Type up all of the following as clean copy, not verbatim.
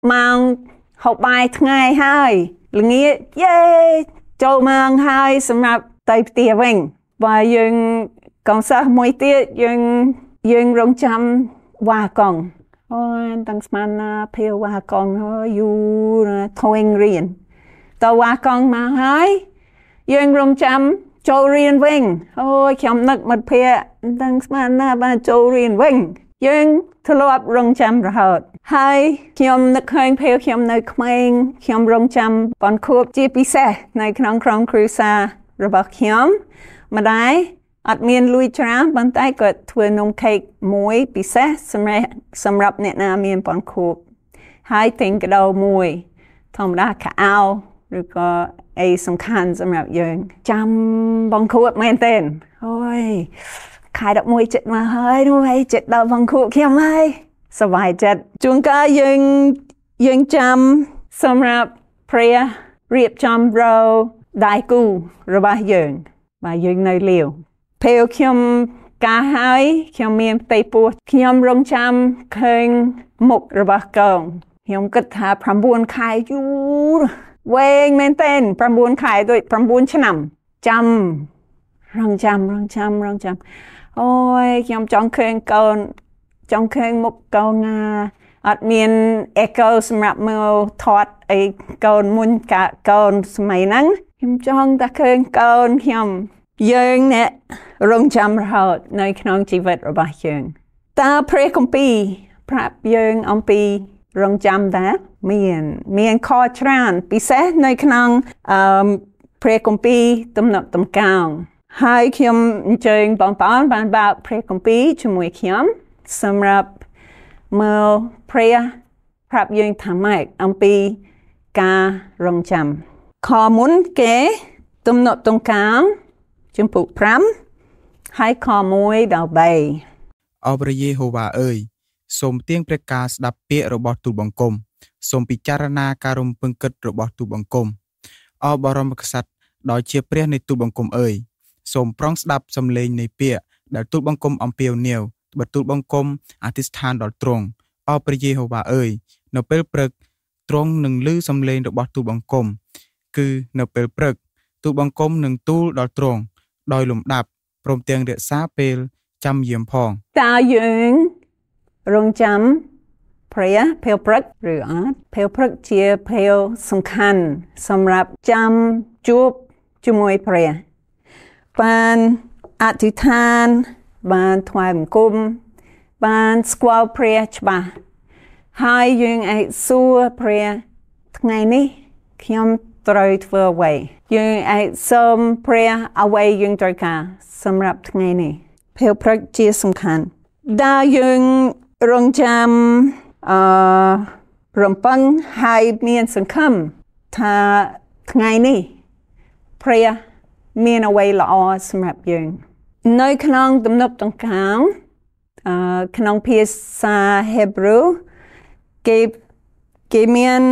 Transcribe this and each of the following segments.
mang học bài ngày hai là nghĩa châu mang hai sầm rập tay tia vinh và dương còn sao mỗi tiết dương rong chăm hoa con ôi tăng man phiêu hoa con you thôi riêng tàu hoa con mà hai dương rong chăm châu riêng vinh ôi khiêm nực mặt phê tăng man ba châu riêng vinh dương thưa lọp rong chăm rồi hai khiêm nực hơi phiêu khiêm nực mình khiêm rong chăm bọn cướp chia pi xe này khăn khăn cruise rồi bác khiêm mà đấy ở miền lui trắng bàn tay có thua nông cake muối bị xét xâm nhập nè na miền bọn cụp hai tính cái đầu muối thông đa cả ao rồi có ai song khăn xâm nhập dương chăm bọn cụp men tên ôi khai đọc muối chết mà hơi đúng hay chết đầu bọn cụp khiêm ơi sao vài chết chúng ta dương chăm xâm nhập prayer riệp chăm rau đại cù rồi bà dương nơi liều Pêu khiêm cá hai khiêm miền Tây Pua khiêm rong chăm khênh mục rồi bà con khiêm kết thả pram buôn khai chú quen men tên pram buôn khai tôi pram buôn chăm rong chăm ôi khiêm trong khênh mục con ở miền eco sầm rạp mưa thọt ấy con muôn cả con mày nắng khiêm trong ta khênh con khiêm dương nè rong chăm rồi nơi khăn chỉ vật rồi bà dương ta pre công pi prap dương ông pi rong chăm ta miền kho tràn pi xét nơi khăn pre công pi tụm nập tụm cao hai khiêm chơi bọn bạc pre công pi cho mùi khiêm xâm rập mơ pre prap dương thảm mạch ông pi ca rong chăm kho muốn kế tụm nập tụm cao chấm phụ pram hai kho muối đào bày អបរយេហូវ៉ាអើយសូមទៀងព្រះការស្ដាប់ពាក្យរបស់ទូលបង្គំសូមពិចារណាការរំពឹងគិតរបស់ទូលបង្គំអបរមក្សត្រដោយជាព្រះនៃទូលបង្គំអើយសូមប្រងស្ដាប់សំឡេងនៃពាក្យដែលទូលបង្គំអំពាវនាវបើទូលបង្គំអធិស្ឋានដល់ទ្រង់អបរយេហូវ៉ាអើយនៅពេលព្រឹកទ្រង់នឹងឮសំឡេងរបស់ទូលបង្គំគឺនៅពេលព្រឹកទូលបង្គំនឹងទូលដល់ទ្រង់ដោយលំដាប់ព្រមទាំងរក្សាពេលចាំយាមផងតើយើងរងចាំព្រះពេលព្រឹកឬអត់ពេលព្រឹកជាពេលសំខាន់សម្រាប់ចាំជួបជាមួយព្រះបានអធិដ្ឋានបានថ្វាយបង្គំបានស្គាល់ព្រះច្បាស់ហើយយើងអាចសួរព្រះថ្ងៃនេះខ្ញុំត្រូវធ្វើអ្វីយើងអាចសូមព្រះអ្វីយើងត្រូវការសម្រាប់ថ្ងៃនេះពេលព្រឹកជាសំខាន់ដែលយើងរងចាំរំពឹងហើយមានសង្ឃឹមថាថ្ងៃនេះព្រះមានអ្វីល្អសម្រាប់យើងនៅក្នុងទំនុកដង្កើងក្នុងភាសាហេប្រឺគេមាន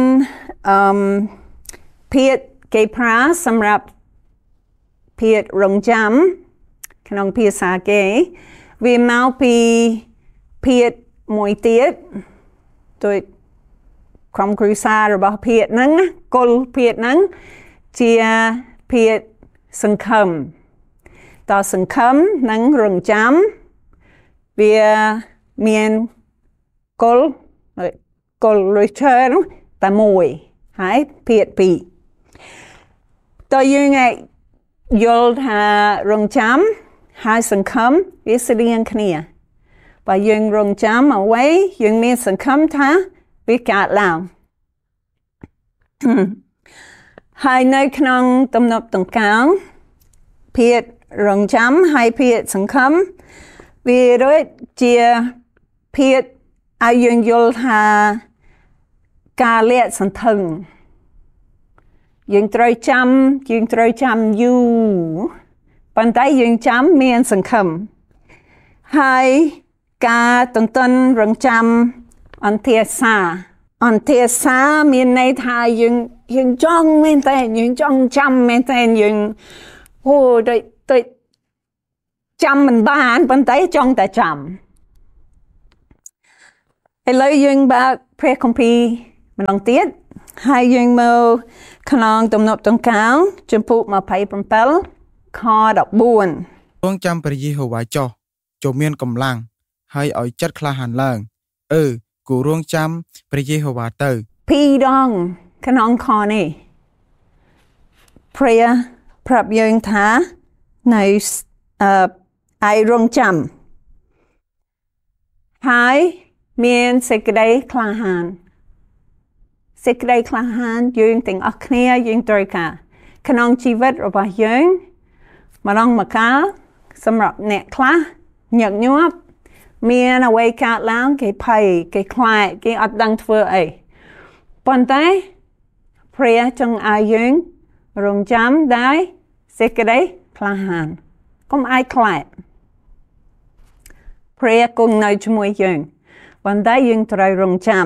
ពាក្យគេប្រើសម្រាប់ពាក្យរងចាំក្នុងភាសាគេវាមកពីពាក្យមួយទៀតដូចក្រុមគ្រួសាររបស់ពាក្យហ្នឹងគល់ពាក្យហ្នឹងជាពាក្យសង្ឃឹមតសង្ឃឹមនិងរងចាំវាមានគល់return តែមួយហើយពាក្យពីរតើយើងអាចយល់ថារងចាំហើយសង្ឃឹមវាស្តីនឹងគ្នាបើយើងរងចាំអ្វីយើងមានសង្ឃឹមថាវាកើតឡើងហើយនៅក្នុងទំនុកដង្កើងពាក្យរងចាំហើយពាក្យសង្ឃឹមវាដូចជាពាក្យឲ្យយើងយល់ថាការលាក់សន្ធឹងយើងត្រូវចាំយូរប៉ុន្តែយើងចាំមានសង្ឃឹមហើយការទន្ទឹងរង់ចាំអន្ទាសាមានន័យថាយើងចង់មែនតែយើងចង់ចាំមែនតែយើងដូចចាំមិនបានប៉ុន្តែចង់តែចាំឥឡូវយើងបើកព្រះគម្ពីរម្ដងទៀតហើយយើងមើលក្នុងទំនុកដង្កើងចំពុក27ខ14 រងចាំព្រះយេហូវ៉ាចុះចូលមានកម្លាំងហើយឲ្យចិត្តក្លាហានឡើងគូរងចាំព្រះយេហូវ៉ាទៅ 2ដងក្នុងខនេះព្រះប្រាប់យើងថានៅឯរងចាំហើយមានសេចក្តីក្លាហានសេចក្តីក្លាហានយើងទាំងអស់គ្នាយើងត្រូវការក្នុងជីវិតរបស់យើងម្ដងម្កាលសម្រាប់អ្នកខ្លះញឹកញាប់មានអ្វីកើតឡើងគេភ័យគេខ្លាចគេអត់ដឹងធ្វើអីប៉ុន្តែព្រះចង់ឲ្យយើងរងចាំដោយសេចក្តីក្លាហានកុំឲ្យខ្លាចព្រះគង់នៅជាមួយយើងប៉ុន្តែយើងត្រូវរងចាំ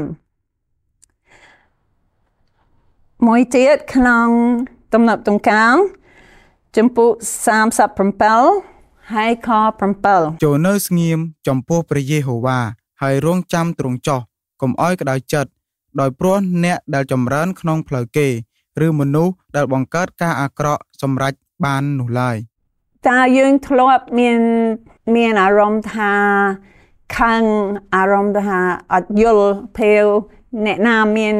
មួយទៀតក្នុងទំនុកដង្កើងចំពុក37ហើយខ7 ចូលនៅស្ងៀមចំពោះព្រះយេហូវ៉ាហើយរងចាំទ្រង់ចុះកុំឲ្យក្តៅចិត្តដោយព្រោះអ្នកដែលចម្រើនក្នុងផ្លូវគេឬមនុស្សដែលបង្កើតការអាក្រក់សម្រេចបាននោះឡើយតើយើងធ្លាប់មានអារម្មណ៍ថាខាងអារម្មណ៍ថាអត់យល់ពេលអ្នកណាមាន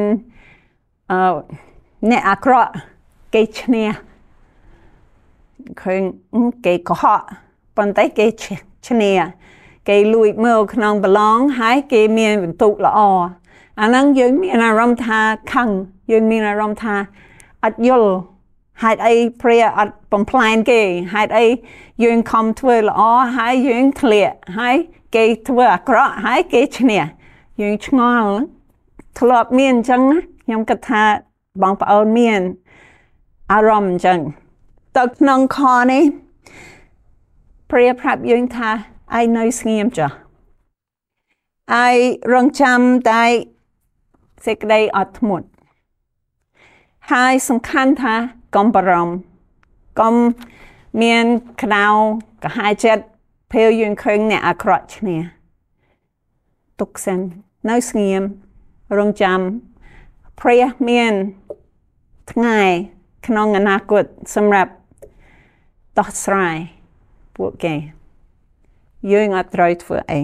អ្នកអាក្រក់គេឈ្នះឃើញគេកុហកប៉ុន្តែគេឈ្នះគេលួចមើលក្នុងប្រឡងហើយគេមានបន្ទុកល្អអាហ្នឹងយើងមានអារម្មណ៍ថាខឹងយើងមានអារម្មណ៍ថាអត់យល់ហេតុអីព្រះអត់បំផ្លាញគេហេតុអីយើងខំធ្វើល្អហើយយើងធ្លាក់ហើយគេធ្វើអាក្រក់ហើយគេឈ្នះយើងឆ្ងល់ធ្លាប់មានអញ្ចឹងខ្ញុំគិតថាបងប្អូនមានអារម្មណ៍អញ្ចឹងទៅក្នុងខនេះព្រះប្រាប់យើងថាឯងនៅស្ងៀមចុះឯងរងចាំតែសេចក្តីអត់ធ្មត់ហើយសំខាន់ថាកុំបារម្ភកុំមានក្តៅកាហាយចិត្តពេលយើងឃើញអ្នកអាក្រក់ឈ្នះទុកសិននៅស្ងៀមរងចាំព្រះមានថ្ងៃក្នុងអនាគតសម្រាប់ដោះស្រាយពួកគេយើងអត់ត្រូវធ្វើអី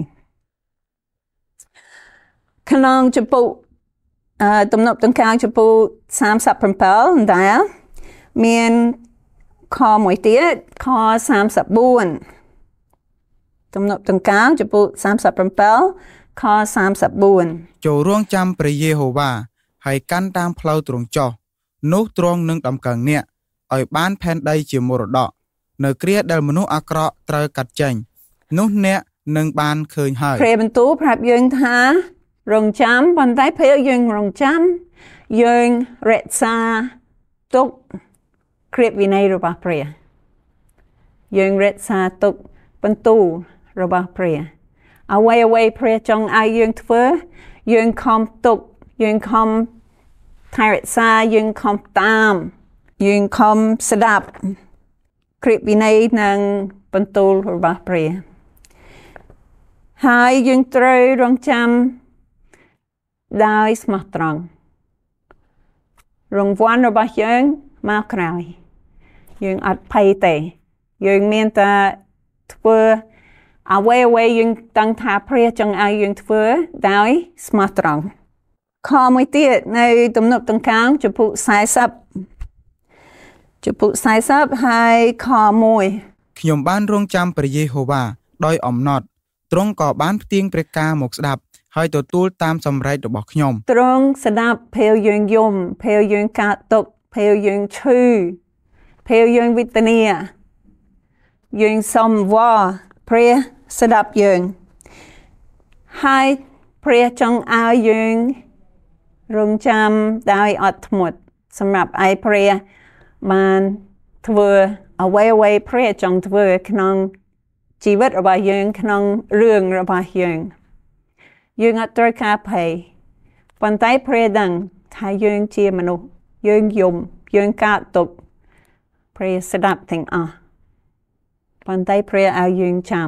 ក្នុងចំពុកទំនុកដង្កើងចំពុក37ដែរមានខមួយទៀតខ34ទំនុកដង្កើងចំពុក37ខ34 ចូលរងចាំព្រះយេហូវ៉ាហើយកាន់តាមផ្លូវទ្រង់ចុះនោះទ្រង់នឹងដំកើងអ្នកឲ្យបានផែនដីជាមរតកនៅគ្រាដែលមនុស្សអាក្រក់ត្រូវកាត់ចេញនោះអ្នកនឹងបានឃើញហើយព្រះបន្ទូលប្រាប់យើងថារងចាំប៉ុន្តែពេលយើងរងចាំយើងរក្សាទុកគ្រាវិន័យរបស់ព្រះយើងរក្សាទុកបន្ទូលរបស់ព្រះអ្វីព្រះចង់ឲ្យយើងធ្វើយើងខំទុកយើងខំថែរក្សាយើងខំតាមយើងខំស្ដាប់គ្រាវិន័យនិងបន្ទូលរបស់ព្រះហើយយើងត្រូវរងចាំដោយស្មោះត្រង់រង្វាន់របស់យើងមកក្រោយយើងអត់ភ័យទេយើងមានតែធ្វើអ្វីយើងតាំងថាព្រះចង់ឲ្យយើងធ្វើដោយស្មោះត្រង់ខមួយទៀតនៅទំនុកដង្កើងចំពុក40ហើយខ1 ខ្ញុំបានរងចាំព្រះយេហូវ៉ាដោយអំណត់ទ្រង់ក៏បានផ្ទៀងព្រះការមកស្ដាប់ហើយទទួលតាមសម្រេចរបស់ខ្ញុំទ្រង់ស្ដាប់ពេលយើងយំពេលយើងកើតទុក្ខពេលយើងឈឺពេលយើងវេទនាយើងសុំវល់ព្រះស្ដាប់យើងហើយព្រះចង់ឲ្យយើងរងចាំដោយអត់ធ្មត់សម្រាប់ឯព្រះបានធ្វើអ្វីព្រះចង់ធ្វើក្នុងជីវិតរបស់យើងក្នុងរឿងរបស់យើងអត់ត្រូវការភ័យប៉ុន្តែព្រះដឹងថាយើងជាមនុស្សយើងយំយើងកើតទុក្ខព្រះស្ដាប់ទាំងអស់ប៉ុន្តែព្រះឲ្យយើងចាំ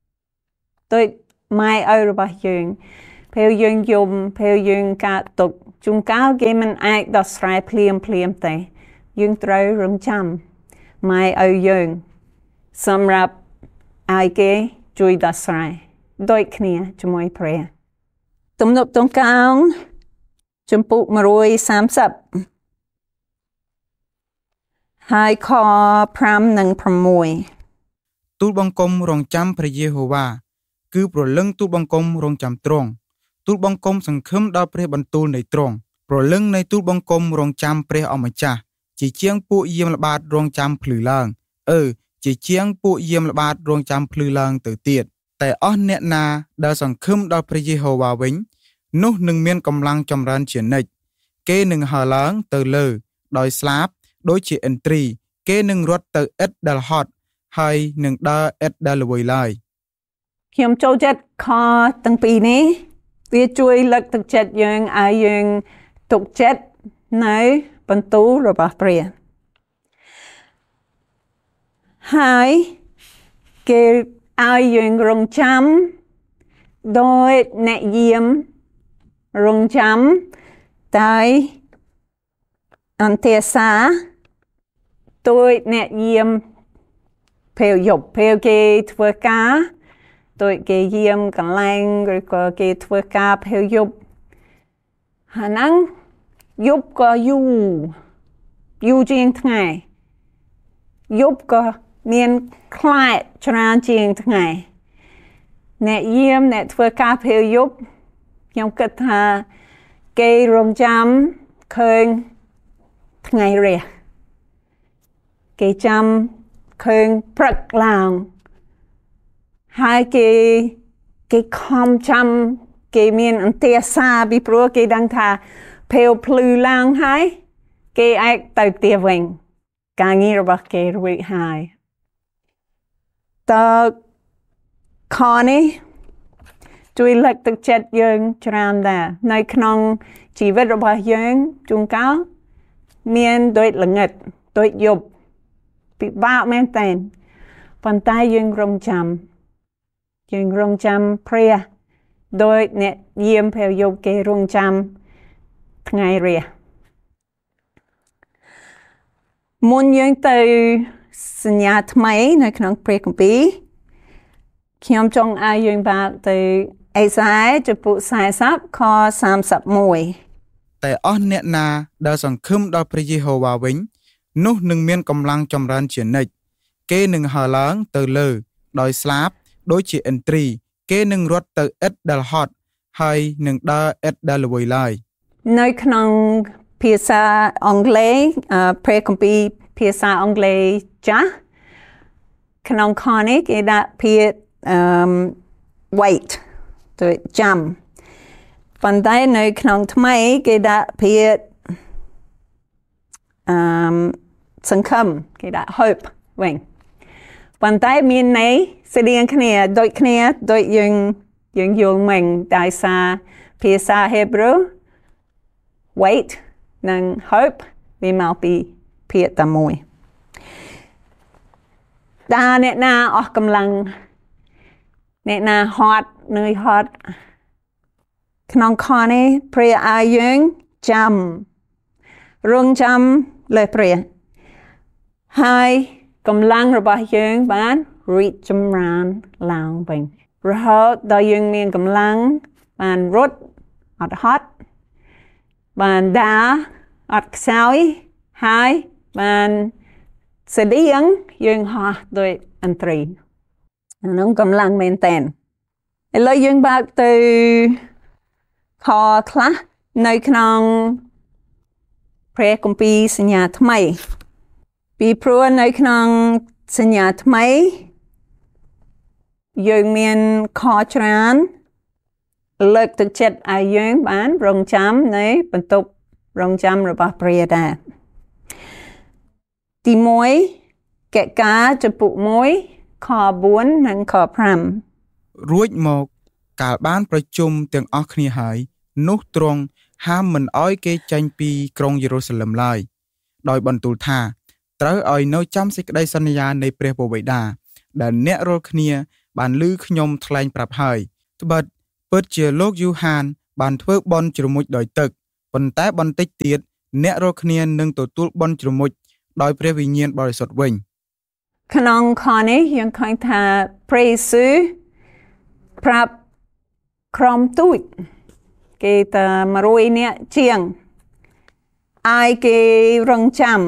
ដូចម៉ែឪរបស់យើងពេលយើងយំពេលយើងកើតទុក្ខជួនកាលគេមិនអាចដោះស្រាយភ្លាមទេយើងត្រូវរងចាំម៉ែឲ្យយើងសម្រាប់ឲ្យគេជួយដោះស្រាយដូចគ្នាជាមួយព្រះទំនុកទង្កើងចំពុក130ហើយខ5និង6 ទូលបង្គំរងចាំព្រះយេហូវ៉ាគឺព្រលឹងទូលបង្គំរងចាំទ្រង់ទូលបង្គំសង្ឃឹមដល់ព្រះបន្ទូលនៃទ្រង់ព្រលឹងនៃទូលបង្គំរងចាំព្រះអម្ចាស់ជាជាងពួកយាមល្បាតរងចាំភ្លឺឡើងជាជាងពួកយាមល្បាតរងចាំភ្លឺឡើងទៅទៀតតែអស់អ្នកណាដែលសង្ឃឹមដល់ព្រះយេហូវ៉ាវិញនោះនឹងមានកម្លាំងចម្រើនជានិច្ចគេនឹងហើរឡើងទៅលើដោយស្លាបដូចជាឥន្ទ្រីគេនឹងរត់ទៅឥតដែលហត់ហើយនឹងដើរឥតដែលល្វីឡើយខ្ញុំចូលចិត្តខទាំងពីរនេះវាជួយលើកទឹកចិត្តយើងឲ្យយើងទុកចិត្តនៅបន្ទូលរបស់ព្រះហើយគេឲ្យយើងរងចាំដោយអ្នកយាមរងចាំតែអន្តរសាដោយអ្នកយាមពេលយប់ពេលគេធ្វើការដោយគេយាមកន្លែងឬក៏គេធ្វើការពេលយប់ហើយហ្នឹងយប់ក៏យូរជាងថ្ងៃយប់ក៏មានខ្លាចច្រើនជាងថ្ងៃអ្នកយាមអ្នកធ្វើការពេលយប់ខ្ញុំគិតថាគេរងចាំឃើញថ្ងៃរះគេចាំឃើញព្រឹកឡើងហើយគេខំចាំគេមានអន្តរសាពីព្រោះគេដឹងថាពេលភ្លឺឡើងហើយគេអាចទៅផ្ទះវិញការងាររបស់គេរួចហើយតើខនេះជួយលើកទឹកចិត្តយើងច្រើនដែរនៅក្នុងជីវិតរបស់យើងជួនកាលមានដូចល្ងិតដូចយប់ពិបាកមែនតើប៉ុន្តែយើងរងចាំព្រះដោយអ្នកយាមពេលយប់គេរងចាំថ្ងៃរះមុនយើងទៅសញ្ញាថ្មីនៅក្នុងព្រះគម្ពីរខ្ញុំចង់ឲ្យយើងបាក់ទៅអេសាយចំពុក40ខ31 តែអស់អ្នកណាដែលសង្ឃឹមដល់ព្រះយេហូវ៉ាវិញនោះនឹងមានកម្លាំងចម្រើនជានិច្ចគេនឹងហើរឡើងទៅលើដោយស្លាបដូចជាឥន្ទ្រីគេនឹងរត់ទៅឥតដែលហត់ហើយនឹងដើរឥតដែលល្វីឡើយនៅក្នុងភាសាអង់គ្លេសព្រះគម្ពីរភាសាអង់គ្លេសចាស់ក្នុងខនេះគេដាក់ពាក្យwait ទៅចាំប៉ុន្តែនៅក្នុងថ្មីគេដាក់ពាក្យសង្ឃឹមគេដាក់ hope វិញប៉ុន្តែមានន័យស្តៀងគ្នាដូចយើងយល់មិញដោយសារភាសា Hebrew wait និង hope វាមកពីពាក្យតែមួយតាអ្នកណាអស់កម្លាំងអ្នកណាហត់នឿយហត់ក្នុងខនេះព្រះឲ្យយើងចាំរងចាំលើព្រះហើយកម្លាំងរបស់យើងបានរីកចម្រើនឡើងវិញរហូតដល់យើងមានកម្លាំងបានរត់អត់ហត់បានដើរអត់ខ្សោយហើយបានស្តៀងយើងហោះដោយអន្ត្រីនោះកម្លាំងមែនតើឥឡូវយើងបើកទៅខខ្លះនៅក្នុងព្រះគម្ពីរសញ្ញាថ្មីពីព្រោះនៅក្នុងសញ្ញាថ្មីយើងមានខច្រើនលើកទឹកចិត្តឲ្យយើងបានរងចាំនៅបន្ទុករងចាំរបស់ព្រះដែរទី1កិច្ចការចំពុក1ខ4និងខ5 រួចមកកាលបានប្រជុំទាំងអស់គ្នាហើយនោះទ្រង់ហាមមិនអោយគេចេញពីក្រុងយេរូសាឡិមឡើយដោយបន្ទូលថាត្រូវឲ្យនៅចាំសេចក្តីសន្យានៃព្រះបិតាដែលអ្នករាល់គ្នាបានឮខ្ញុំថ្លែងប្រាប់ហើយត្បិតពិតជាលោកយូហានបានធ្វើបន់ជ្រមុជដោយទឹកប៉ុន្តែបន្តិចទៀតអ្នករាល់គ្នានឹងទទួលបុណ្យជ្រមុជដោយព្រះវិញ្ញាណបរិសុទ្ធវិញក្នុងខនេះយើងឃើញថាព្រះយេស៊ូវប្រាប់ក្រុមទូចគេតែ100នាក់ជាងឲ្យគេរងចាំ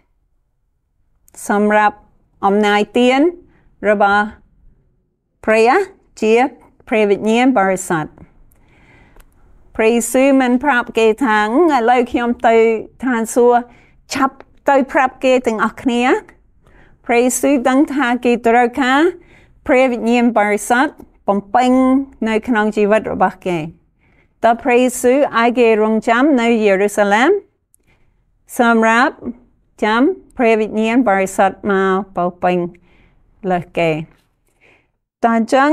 សម្រាប់អំណាចទានរបស់ព្រះជាព្រះវិញ្ញាណបរិសុទ្ធព្រះយេស៊ូវមិនប្រាប់គេថាឥឡូវខ្ញុំទៅឋានសួគ៌ឆាប់ទៅប្រាប់គេទាំងអស់គ្នាព្រះយេស៊ូវដឹងថាគេត្រូវការព្រះវិញ្ញាណបរិសុទ្ធបំពេញនៅក្នុងជីវិតរបស់គេតើព្រះយេស៊ូវឲ្យគេរងចាំនៅយេរូសាឡិមសម្រាប់ចាំព្រះវិញ្ញាណបរិសុទ្ធមកបំពេញលើគេតើអញ្ចឹង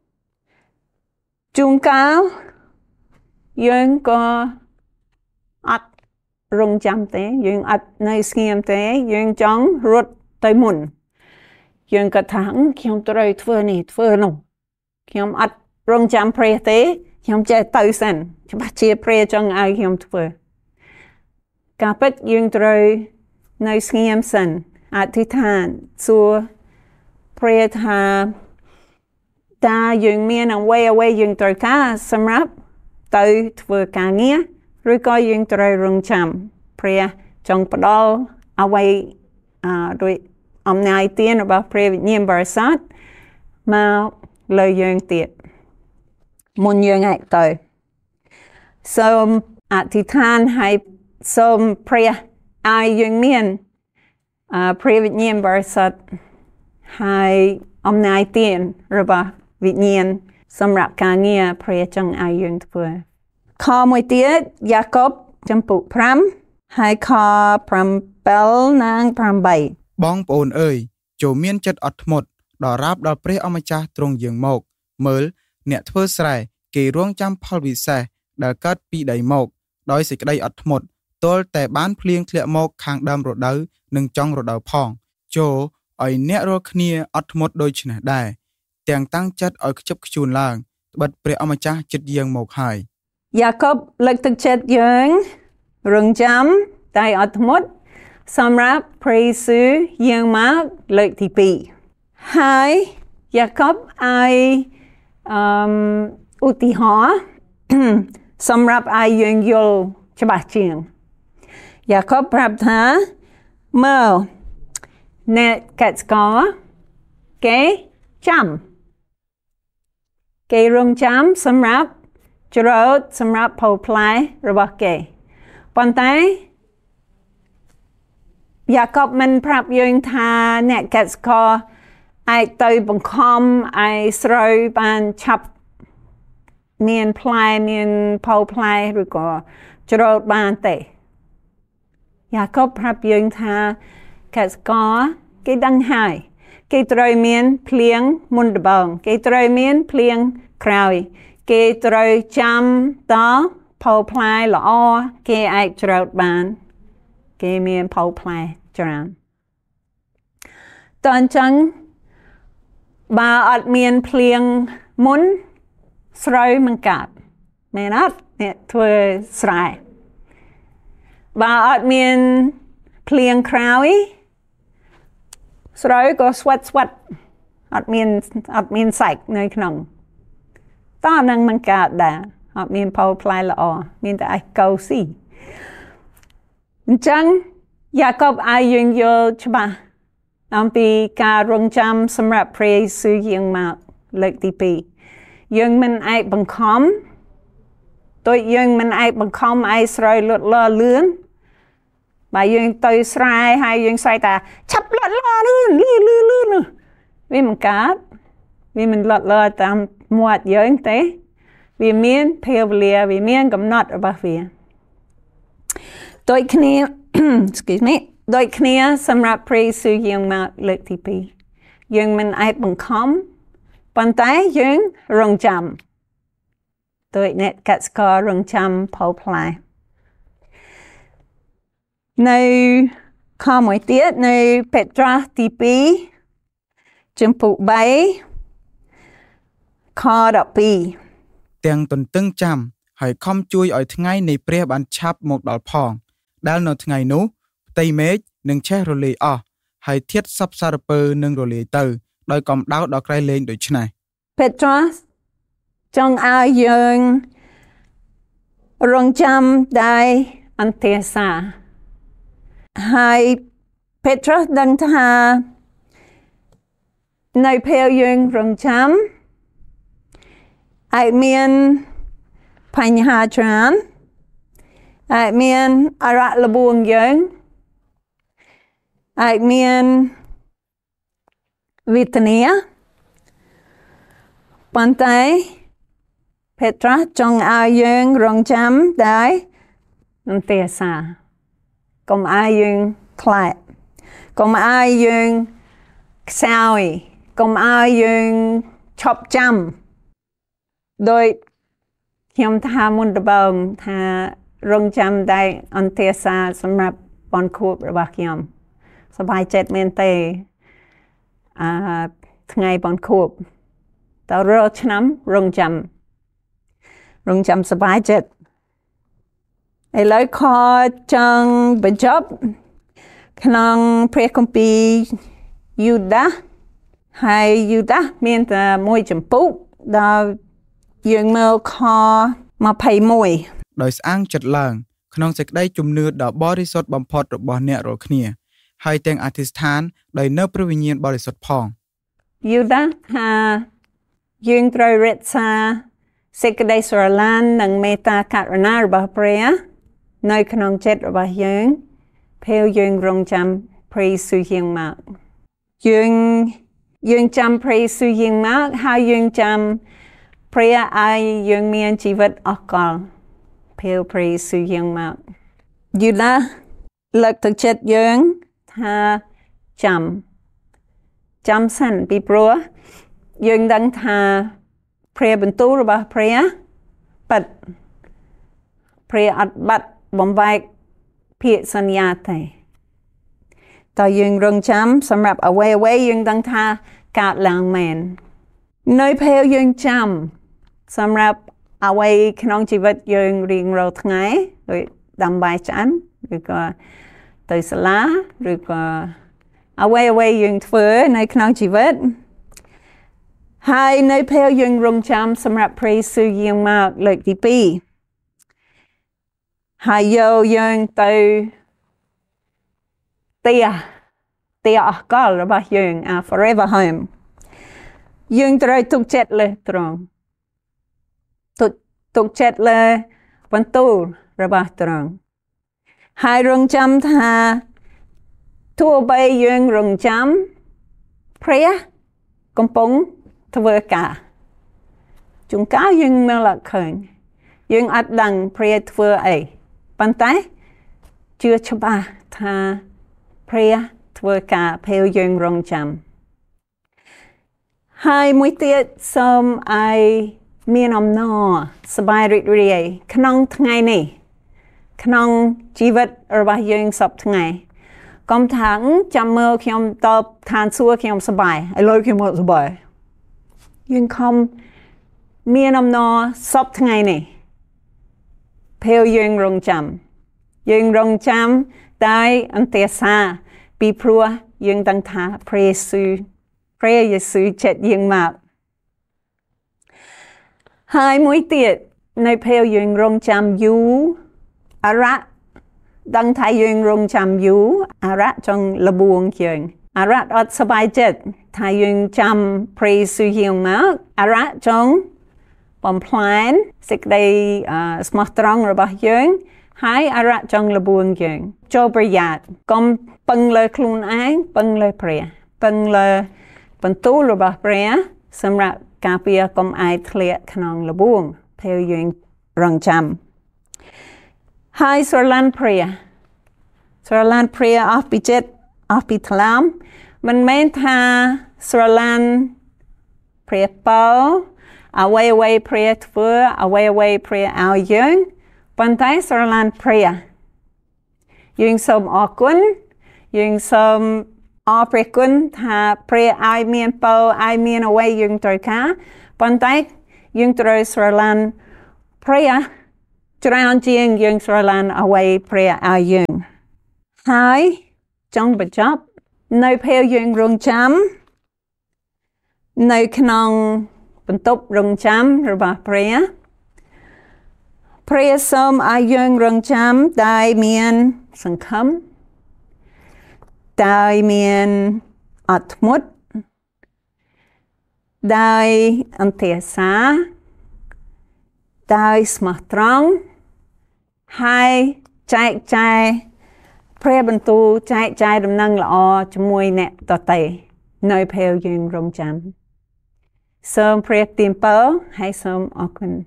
ជួនកាលយើងក៏អត់រងចាំទេយើងអត់នៅស្ងៀមទេយើងចង់រត់ទៅមុនយើងក៏ថាខ្ញុំត្រូវធ្វើនេះធ្វើនោះខ្ញុំអត់រងចាំព្រះទេខ្ញុំចេះទៅសិនច្បាស់ជាព្រះចង់ឲ្យខ្ញុំធ្វើការពិតយើងត្រូវនៅស្ងៀមសិនអធិដ្ឋានសួរព្រះថាតើយើងមានអ្វីយើងត្រូវការសម្រាប់ទៅធ្វើការងារឬក៏យើងត្រូវរងចាំព្រះចង់ផ្ដល់អ្វីដោយអំណាចទានរបស់ព្រះវិញ្ញាណបរិសុទ្ធមកលើយើងទៀតមុនយើងអាចទៅសូមអធិដ្ឋានឲ្យសូមព្រះឲ្យយើងមានព្រះវិញ្ញាណបរិសុទ្ធហើយអំណាចទានរបស់វិញ្ញាណសម្រាប់ការងារព្រះចង់ឲ្យយើងធ្វើខមួយទៀតយ៉ាកុបចំពុក5ហើយខ7និង8 បងប្អូនអើយចូលមានចិត្តអត់ធ្មត់ដល់រាបដល់ព្រះអម្ចាស់ទ្រង់យាងមកមើលអ្នកធ្វើស្រែគេរងចាំផលវិសេសដែលកើតពីដីមកដោយសេចក្តីអត់ធ្មត់ទាល់តែបានភ្លៀងធ្លាក់មកខាងដើមរដូវនិងចុងរដូវផងចូលឲ្យអ្នករាល់គ្នាអត់ធ្មត់ដូចនេះដែរទាំងតាំងចិត្តឲ្យខ្ជាប់ខ្ជួនឡើងត្បិតព្រះអម្ចាស់ចិត្តយាងមកហើយយ៉ាកុបលើកទឹកចិត្តយើងរងចាំតែអត់ធ្មត់សម្រាប់ព្រះយេស៊ូវយាងមកលើកទី2ហើយយ៉ាកុបឲ្យឧទាហរណ៍សម្រាប់ឲ្យយើងយល់ច្បាស់ជាងយ៉ាកុបប្រាប់ថាមើលអ្នកកសិករគេចាំគេរងចាំសម្រាប់ច្រូតសម្រាប់ផលផ្លែរបស់គេប៉ុន្តែយ៉ាកុបមិនប្រាប់យើងថាអ្នកកសិករអាចទៅបង្ខំឲ្យស្រូវបានឆាប់មានផ្លែមានផលផ្លែឬក៏ច្រូតបានទេយ៉ាកុបប្រាប់យើងថាកសិករគេដឹងហើយគេត្រូវមានភ្លៀងមុនដំបូងគេត្រូវមានភ្លៀងក្រោយគេត្រូវចាំតផលផ្លែល្អគេអាចច្រូតបានគេមានផលផ្លែច្រើនតើអញ្ចឹងបើអត់មានភ្លៀងមុនស្រូវមិនកើតមែនអត់អ្នកធ្វើស្រែបើអត់មានភ្លៀងក្រោយស្រូវក៏ស្វិតអត់មានសាច់នៅក្នុងតើនឹងមិនកើតដែរអត់មានផលផ្លែល្អមានតែអាចកោស៊ីអញ្ចឹងយ៉ាកុបឲ្យយើងយល់ច្បាស់អំពីការរងចាំសម្រាប់ព្រះយេស៊ូវយាងមកលើកទី2យើងមិនអាចបង្ខំដូចយើងមិនអាចបង្ខំឲ្យស្រូវលត់លលឿនបើយើងទៅស្រែហើយយើងស្រែតាឆាប់លត់លលឿនវាមិនកើតវាមិនលត់លតាមមាត់យើងទេវាមានពេលវេលាវាមានកំណត់របស់វាដូចគ្នា excuse me ដូចគ្នាសម្រាប់ព្រះយេស៊ូវយាងមកលើកទី2យើងមិនអាចបង្ខំប៉ុន្តែយើងរងចាំដោយអ្នកកសិកររងចាំផលផ្លែនៅខមួយទៀតនៅពេត្រាទី2ចំពុក3ខ12 ទាំងទន្ទឹងចាំហើយខំជួយឲ្យថ្ងៃនៃព្រះបានឆាប់មកដល់ផងដែលនៅថ្ងៃនោះផ្ទៃមេឃនឹងឆេះរលាយអស់ហើយធាតុសព្វសារពើនឹងរលាយទៅដោយកម្ដៅដល់ក្រៃលែងដូច្នេះ Petros ចង់ឲ្យយើងរងចាំដែរអន្ទាសាហើយ Petros ដឹងថានៅពេលយើងរងចាំអាចមានបញ្ហាច្រើនអាចមានអារៈលបួងយើងអាចមានវេទនាប៉ុន្តែ Petra ចង់ឲ្យយើងរងចាំដែរអន្ទាសាកុំឲ្យយើងខ្លាចកុំឲ្យយើងខ្សោយកុំឲ្យយើងឈប់ចាំដោយខ្ញុំថាមុនដំបូងថារងចាំដែរអន្ទាសាសម្រាប់បនខួបរបស់ខ្ញុំសប្បាយចិត្តមែនទេថ្ងៃបនខួបតើរាល់ឆ្នាំរងចាំសប្បាយចិត្តឥឡូវខចង់បញ្ចប់ក្នុងព្រះគម្ពីរយូដាហើយយូដាមានតែមួយចម្ពោះដល់យើងមើលខ21 ដោយស្អាងចិត្តឡើងក្នុងសេចក្តីជំនឿដ៏បរិសុទ្ធបំផុតរបស់អ្នករាល់គ្នាហើយទាំងអធិស្ឋានដោយនៅព្រះវិញ្ញាណបរិសុទ្ធផងយូដាថាយើងត្រូវរក្សាសេចក្តីស្រឡាញ់និងមេត្តាករុណារបស់ព្រះនៅក្នុងចិត្តរបស់យើងពេលយើងរងចាំព្រះយេស៊ូវយាងមកយើងចាំព្រះយេស៊ូវយាងមកហើយយើងចាំព្រះឲ្យយើងមានជីវិតអស់កលពេលព្រះយេស៊ូវយាងមកយូដាលើកទឹកចិត្តយើងថាចាំសិនពីព្រោះយើងដឹងថាព្រះបន្ទូលរបស់ព្រះពិតព្រះអត់បាត់បំបែកពាក្យសន្យាទេតើយើងរងចាំសម្រាប់អ្វីយើងដឹងថាកើតឡើងមែននៅពេលយើងចាំសម្រាប់អ្វីក្នុងជីវិតយើងរៀងរាល់ថ្ងៃដូចដាំបាយឆ្អិនឬក៏ទៅសាលាឬក៏អ្វីយើងធ្វើនៅក្នុងជីវិតហើយនៅពេលយើងរងចាំសម្រាប់ព្រះយេស៊ូវយាងមកលើកទី2ហើយយកយើងទៅទីអស់កលរបស់យើង forever home យើងត្រូវទុកចិត្តលើទ្រង់ទុកចិត្តលើបន្ទូលរបស់ទ្រង់ហើយរងចាំថាទោះបីយើងរងចាំព្រះកំពុងធ្វើការជួនកាលយើងមើលអត់ឃើញយើងអត់ដឹងព្រះធ្វើអីប៉ុន្តែជឿច្បាស់ថាព្រះធ្វើការពេលយើងរងចាំហើយមួយទៀតសូមឲ្យមានអំណរសប្បាយរីករាយក្នុងថ្ងៃនេះក្នុងជីវិតរបស់យើងសពថ្ងៃកុំថាចាំមើលខ្ញុំតបឋានសួគ៌ខ្ញុំសប្បាយឥឡូវខ្ញុំអត់សប្បាយយើងខំមានអំណរសពថ្ងៃនេះពេលយើងរងចាំតែអន្ទាសាពីព្រោះយើងដឹងថាព្រះយេស៊ូវចិត្តយើងមកហើយមួយទៀតនៅពេលយើងរងចាំយូរអារៈដឹងថាយើងរងចាំយូរអារៈចង់លបួងយើងអារៈអត់សប្បាយចិត្តថាយើងចាំព្រះយេស៊ូវយាងមកអារៈចង់បំផ្លាញសេចក្តីស្មោះត្រង់របស់យើងហើយអារៈចង់លបួងយើងចូលប្រយ័ត្នកុំពឹងលើខ្លួនឯងពឹងលើព្រះពឹងលើបន្ទូលរបស់ព្រះសម្រាប់ការពារកុំឲ្យធ្លាក់ក្នុងលបួងពេលយើងរងចាំហើយស្រឡាញ់ព្រះអស់ពីចិត្តអស់ពីថ្លើមមិនមែនថាស្រឡាញ់ព្រះប៉ោអ្វីព្រះធ្វើអ្វីព្រះឲ្យយើងប៉ុន្តែស្រឡាញ់ព្រះយើងសូមអរគុណយើងសូមអរព្រះគុណថាព្រះឲ្យមានប៉ោឲ្យមានអ្វីយើងត្រូវការប៉ុន្តែយើងត្រូវស្រឡាញ់ព្រះច្រើនជាងយើងស្រឡាញ់អ្វីព្រះឲ្យយើងហើយចង់បញ្ចប់នៅពេលយើងរងចាំនៅក្នុងបន្ទប់រងចាំរបស់ព្រះសូមឲ្យយើងរងចាំដែលមានសង្ឃឹមដែលមានអត់ធ្មត់ដែលអន្តរសាដែលស្មោះត្រង់ហើយចែកចាយព្រះបន្ទូលចែកចាយដំណឹងល្អជាមួយអ្នកដទៃនៅពេលយើងរងចាំសូមព្រះទានពរហើយសូមអរគុណ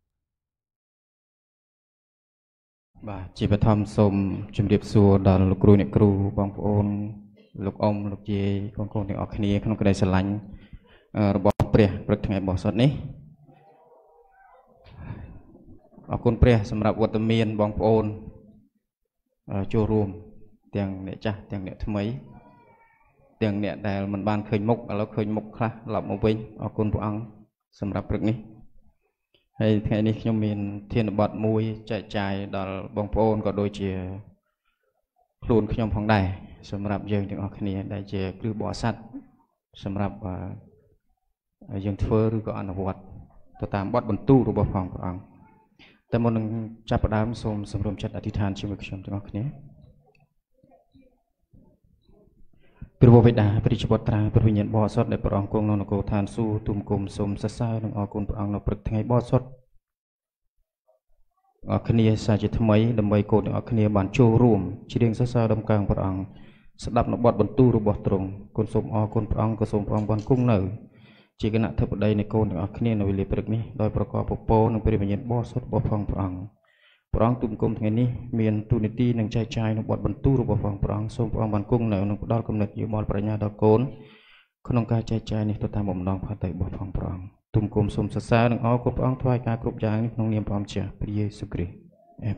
បាទជាបឋមសូមជម្រាបសួរដល់លោកគ្រូអ្នកគ្រូបងប្អូនលោកអ៊ំលោកយាយបងប្អូនទាំងអស់គ្នាក្នុងក្តីស្រឡាញ់របស់ព្រះព្រឹកថ្ងៃបោះសុតនេះអរគុណព្រះសម្រាប់វត្តមានបងប្អូនចូលរួមទាំងអ្នកចាស់ទាំងអ្នកថ្មីទាំងអ្នកដែលមិនបានឃើញមុខឥឡូវឃើញមុខខ្លះឡប់មកវិញអរគុណព្រះអង្គសម្រាប់ព្រឹកនេះហើយថ្ងៃនេះខ្ញុំមានធានបទមួយចែកចាយដល់បងប្អូនក៏ដូចជាខ្លួនខ្ញុំផងដែរសម្រាប់យើងទាំងអស់គ្នាដែលជាគ្រឹះបរិស័ទសម្រាប់យើងធ្វើឬក៏អនុវត្តទៅតាមបទបន្ទូលរបស់ព្រះអង្គតែមុននឹងចាប់ផ្ដើមសូមសម្រុំចិត្តអធិដ្ឋានជាមួយខ្ញុំទាំងអស់គ្នាព្រះវរបិតាព្រះជីវត្រាព្រះវិញ្ញាណបរិសុទ្ធដែលព្រះអង្គគង់នៅនគរឋានសួគ៌ទុំគុំសូមសរសើរនិងអរគុណព្រះអង្គនៅព្រឹកថ្ងៃបរិសុទ្ធអរគ្នាសាជាថ្មីដើម្បីកូនទាំងអស់គ្នាបានចូលរួមច្រៀងសរសើរដំកើងព្រះអង្គស្ដាប់នៅបទបន្ទូលរបស់ទ្រង់គុណសូមអរគុណព្រះអង្គក៏សូមព្រះអង្គបានគង់នៅជាគណៈធិបតីនៃកូនទាំងអស់គ្នានៅវេលាព្រឹកនេះដោយប្រកបពពរនឹងព្រះវិញ្ញាណបរិសុទ្ធរបស់ព្រះអង្គព្រះអង្គទុំគុំថ្ងៃនេះមានទូនីតិនិងចែកចាយនៅបទបន្ទូលរបស់ព្រះអង្គសូមព្រះអង្គបានគង់នៅនិងផ្ដល់គំនិតយោបល់ប្រាជ្ញាដល់កូនក្នុងការចែកចាយនេះទៅតាមបំណងផែនរបស់ព្រះអង្គទុំគុំសូមសរសើរនិងអរគុណព្រះអង្គថ្វាយការគ្រប់យ៉ាងនេះក្នុងនាមព្រះម្ចាស់ព្រះយេស៊ូវគ្រីស្ទ